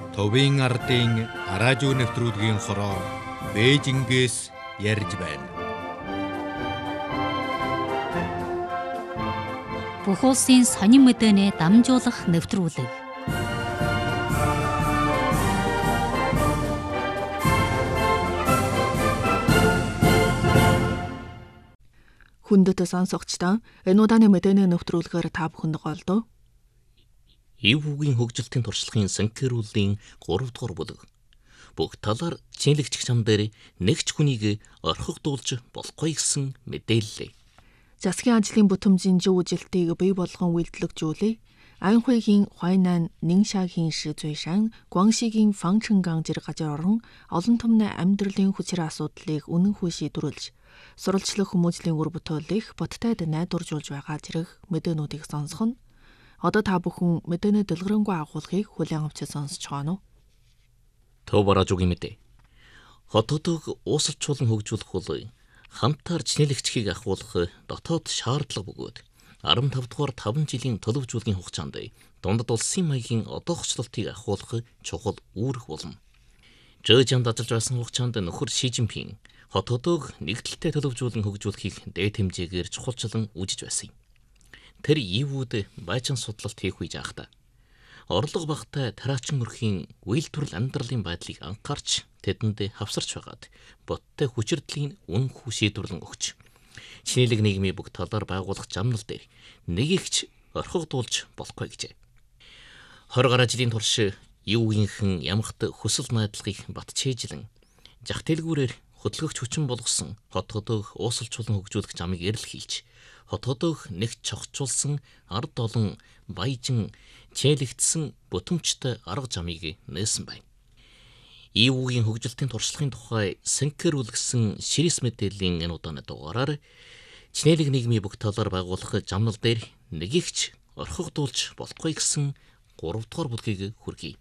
Товын ардын араажуу нэвтрүүлгийн хороо Бээжингээс ярьж байна. Бүх улсын сонин мэдээний дамжуулах нэвтрүүлэг. Хүндэт сонсогчдоо энэ удааны мэдээний нэвтрүүлгээр та бүхэнд голдов. Ивүүгийн хөгжилтийн туршлагын санкируулын 3 дугаар бүлэг. Бүх талаар чинэлэгч чам дээр нэгч хүнийг орхигдуулж болохгүй гэсэн мэдээллээ. Засгийн ажлын бүтэмжийн жив үжилтийг бий болгон үйлдэлжүүлээ. Анхуйгийн Хуайнан, Нингшагийн Шизуйшан, Гуаншигийн Фанчэнгаан зэрэг газар орон олон түмний амьдралын хүчээр асуудлыг үнэн хүү шийдвэрлэж, сурвалжлах хүмүүжлийн үр бүтээлийг бодтойд найдваржуулж байгаа зэрэг мэдээнүүдийг сонсох нь. Одоо та бүхэн мэдээний дэлгэрэнгүй агуулгыг хүлээн авч сонсож байгаа нь. Төв бараажуугийн мэдээ. Хотуудыг уусалжуулан хөгжүүлэх бол хамтаар чинэлэгчхийг ахуулах дотоод шаардлага бөгөөд 15 дугаар 5 жилийн төлөвжүүлгийн хугацаанд дундад улсын маягийн одоохчлолтыг ахуулах чухал үүрэг болно. Жэжэнд ажиллаж байсан хугацаанд нөхөр Ши Жинпин хотуудыг нэгдэлтэй төлөвжүүлэн хөгжүүлэхийг дээд хэмжээгээр чухалчлан үжиж байсан юм. Тэр ивүүд байцаан судлалт хийх үе жаахта орлого багтай тараачин өрхийн үйлдвэрлэл амьдралын байдлыг анхаарч тэдэнд хавсарч байгаад боттой хүчирдлийн үнэнхүү шийдвэрлэн өгч чинэлэг нийгмийн бүх талаар байгуулах замнал дээр нэгэгч орхигдуулж болохгүй гэжээ. 20 гаруй жилийн турш ивүүгийнхэн ямагт хүсэл найдлагыг батчээжлэн жах дэлгүүрээр хөдөлгөгч хүчин болгосон хотуудыг уусалжуулан хөгжүүлэх замыг эрэл хийлж хотуудыг нэгт чогцуулсан ард олон баяжин чийлэгдсэн бүтэмжтэй арга замыг нээсэн байна. Ивүүгийн хөгжилтийн туршлагын тухай санкируулсан ширээс мэдээллийн энэ удааны дугаараар чинэлэг нийгмийн бүх талаар байгуулах замнал дээр нэгэгч орхигдуулж болохгүй гэсэн 3 дугаар бүлгийг хүргэе.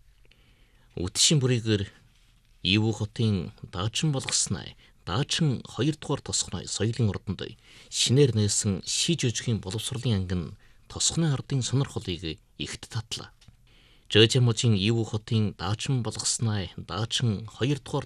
Үтшийн бүрийгээр Ивүү хотын даачин болгосноо даачин 2 дугаар тосгоны соёлын ордонд шинээр нээсэн Ши Жижигийн боловсролын ангин тосгоны ардын сонирхлыг ихт татлаа. Жэжэмжийн Ивүү хотын даачин болгосноо даачин 2 дугаар